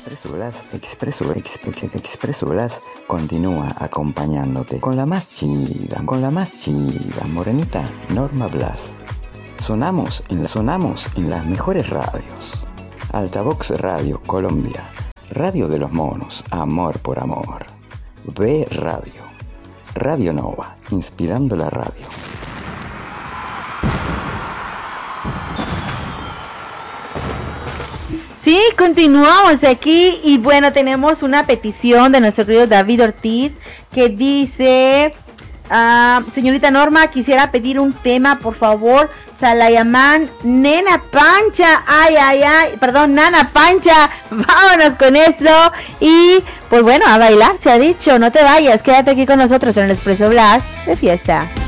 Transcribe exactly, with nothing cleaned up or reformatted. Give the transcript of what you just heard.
Expreso Blas, Expreso, ex, ex, Expreso Blas continúa acompañándote con la más chida, con la más chida, morenita Norma Blas. Sonamos en, la, sonamos en las mejores radios. Altavox Radio Colombia, Radio de los Monos, Amor por Amor. B Radio, Radio Nova, inspirando la radio. Sí, continuamos aquí y bueno, tenemos una petición de nuestro querido David Ortiz que dice, uh, señorita Norma, quisiera pedir un tema, por favor, Salayamán, Nena Pancha, ay, ay, ay, perdón, Nana Pancha, vámonos con esto y pues bueno, a bailar se ha dicho, no te vayas, quédate aquí con nosotros en el Expreso Blas de fiesta.